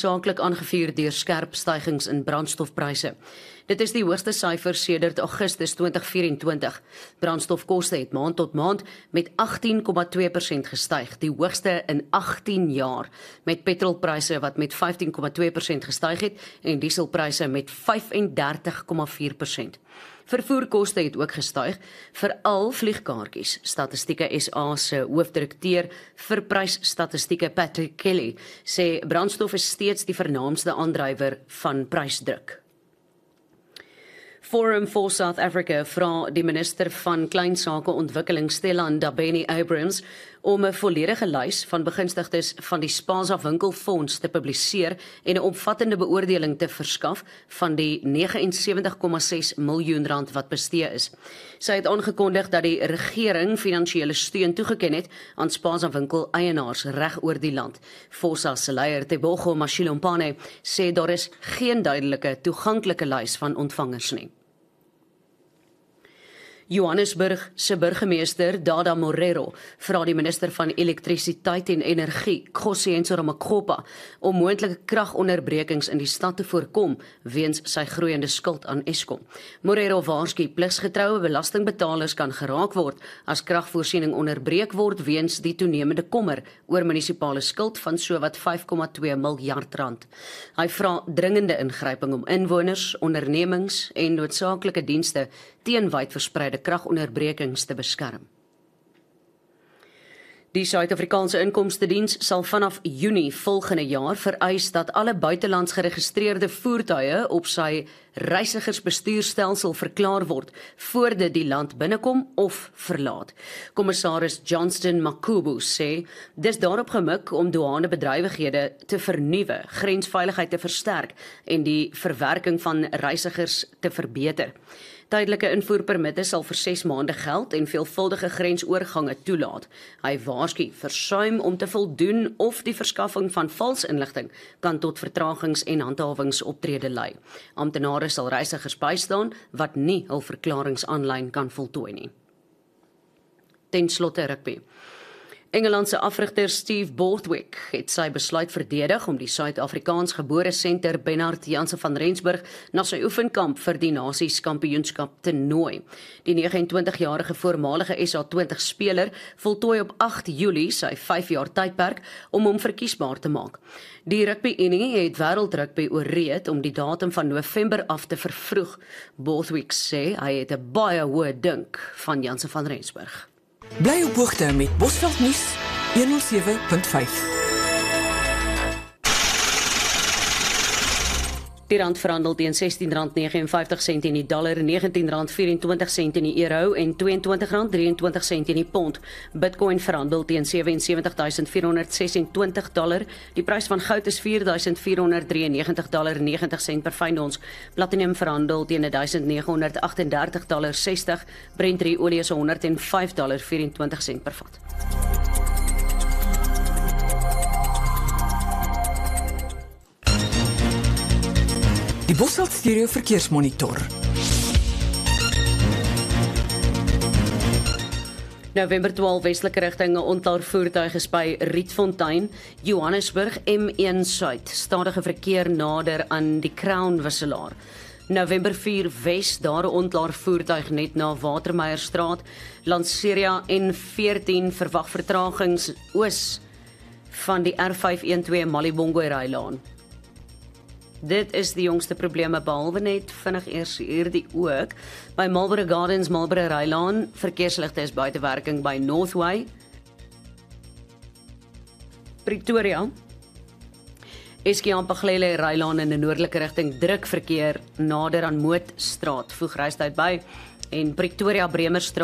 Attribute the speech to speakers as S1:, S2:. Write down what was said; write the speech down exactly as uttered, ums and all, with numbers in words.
S1: hoofsaaklik aangevuur deur skerp stygings in brandstofpryse. Dit is die hoogste syfer sedert Augustus twintig vyf-en-twintig. Brandstofkoste het maand tot maand met agttien komma twee persent gestyg, die hoogste in agttien jaar, met petrolpryse wat met vyftien komma twee persent gestyg het en dieselpryse met vyf en dertig komma vier persent. Vervoerkoste het ook gestyg, veral vliegkaartjies. Statistieke S A se hoofdirekteur vir prysstatistieke Patrick Kelly sê brandstof is steeds die vernaamste aandrywer van prysdruk. Forum for South Africa vra die minister van Kleinsakeontwikkeling Stella Ndabeni-Abrahams om 'n volledige lys van begunstigdes van die Spaza Winkelfonds te publiseer en 'n omvattende beoordeling te verskaf van die vyf nege sewe komma ses miljoen rand wat bestee is. Sy het aangekondig dat die regering finansiële steun toegeken het aan Spaza winkel eienaars reg oor die land. Fossa se leier Tebogo Mashilompane sê daar is geen duidelike toeganklike lys van ontvangers nie. Johannesburg se burgemeester Dada Morero vra die minister van elektrisiteit en energie, Kgosientsho Ramakgopa, om moontlike kragonderbrekings in die stad te voorkom weens sy groeiende skuld aan Eskom. Morero waarsku pligsgetroue belastingbetalers kan geraak word as kragvoorsiening onderbreek word weens die toenemende kommer oor munisipale skuld van sowat vyf komma twee miljard rand. Hy vra dringende ingryping om inwoners, ondernemings en noodsaaklike dienste teen wydverspreide kragonderbrekings te beskerm. Die Suid-Afrikaanse Inkomstediens sal vanaf Junie volgende jaar vereis dat alle buitelands geregistreerde voertuie op sy reisigersbestuurstelsel verklaar word voordat die land binnekom of verlaat. Kommissaris Johnston Makubu sê dis daarop gemik om douanebedrywighede te vernuwe, grensveiligheid te versterk en die verwerking van reisigers te verbeter. Tydelike invoerpermitte sal vir ses maande geld en veelvuldige grensoorgange toelaat. Hy waarsku versuim om te voldoen of die verskaffing van vals inligting kan tot vertragings en handhawingsoptrede lei. Amptenare sal reisigers bystaan wat nie hul verklaringe aanlyn kan voltooi nie. Ten slotte rugby. Engelandse afrigter Steve Borthwick het sy besluit verdedig om die Suid-Afrikaans gebore senter Bernard Janse van Rensburg na sy oefenkamp vir die Nasies Kampioenskap te nooi. Die vyf en twintig-jarige voormalige S A twintig speler voltooi op agt Julie sy vyf jaar tydperk om hom verkiesbaar te maak. Die rugby-unie het wêreldrugby ooreed om die datum van November af te vervroeg. Borthwick sê hy het 'n baie hoë dink van Janse van Rensburg.
S2: Bly op hoogte met Bosveld Nuus honderd sewe punt vyf.
S1: Die rand verhandel teen sestien rand vyf nege sent in die dollar, negentien rand vyf en twintig sent in die euro en twee en twintig rand drie en twintig sent in die pond. Bitcoin verhandel teen sewe en sewentjie duisend vier honderd ses en twintig dollar. Die prys van goud is vier duisend vier honderd drie en negentig dollar negentig sent per fyn ons. Platinum verhandel teen duisend nege honderd agt en dertig dollar sestig. Brent olie is honderd en vyf dollar vyf en twintig sent per vat.
S2: Die Bosveld Stereo Verkeersmonitor.
S1: November twaalf westelike rigting, 'n onklaar voertuig is by Rietfontein, Johannesburg M een Suid. Stadige verkeer nader aan die Crown wisselaar. November vier Wes, daar 'n onklaar voertuig net na Watermeierstraat. Lanseria N veertien verwag vertragings oos van die R vyf een twee Malibongo Rylaan. Dit is die jongste probleme, behalwe net vinnig eers hierdie ook. By Marlborough Gardens, Marlborough Rylaan, verkeersligte is buite werking by Northway. Pretoria, Eskiampaghlele Rylaan in 'n noordelike rigting, druk verkeer nader aan Mootstraat, voeg reistyd by. En Pretoria Bremerstraat